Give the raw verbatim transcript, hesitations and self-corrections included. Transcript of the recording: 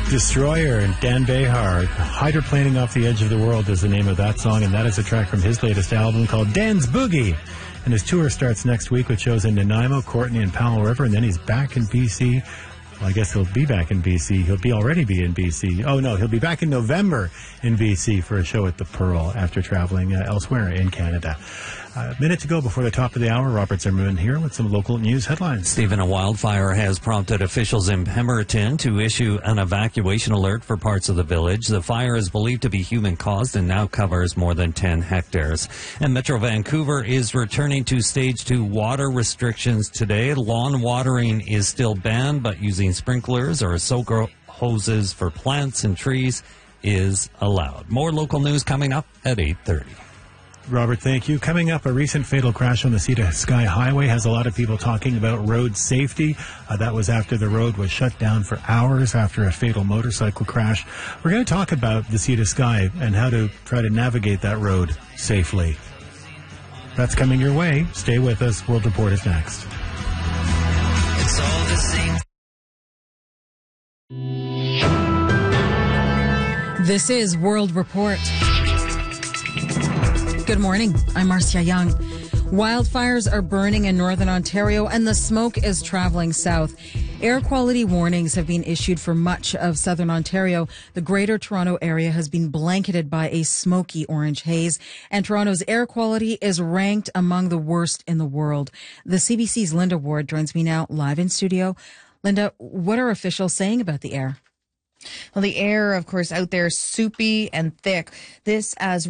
Destroyer and Dan Behar. Hydroplaning Off the Edge of the World is the name of that song, and that is a track from his latest album called Dan's Boogie. And his tour starts next week with shows in Nanaimo, Courtenay, and Powell River, and then he's back in B C. Well, I guess he'll be back in B C. He'll be already be in B C. Oh, no, he'll be back in November in B C for a show at the Pearl after traveling uh, elsewhere in Canada. A minute to go before the top of the hour. Robert Zimmerman here with some local news headlines. Stephen, a wildfire has prompted officials in Pemberton to issue an evacuation alert for parts of the village. The fire is believed to be human-caused and now covers more than ten hectares. And Metro Vancouver is returning to stage two water restrictions today. Lawn watering is still banned, but using sprinklers or soaker hoses for plants and trees is allowed. More local news coming up at eight thirty. Robert, thank you. Coming up, a recent fatal crash on the Sea to Sky Highway has a lot of people talking about road safety. Uh, that was after the road was shut down for hours after a fatal motorcycle crash. We're going to talk about the Sea to Sky and how to try to navigate that road safely. That's coming your way. Stay with us. World Report is next. It's all the same. This is World Report. Good morning. I'm Marcia Young. Wildfires are burning in northern Ontario and the smoke is traveling south. Air quality warnings have been issued for much of southern Ontario. The Greater Toronto area has been blanketed by a smoky orange haze, and Toronto's air quality is ranked among the worst in the world. The C B C's Linda Ward joins me now live in studio. Linda, what are officials saying about the air? Well, the air, of course, out there, soupy and thick. This as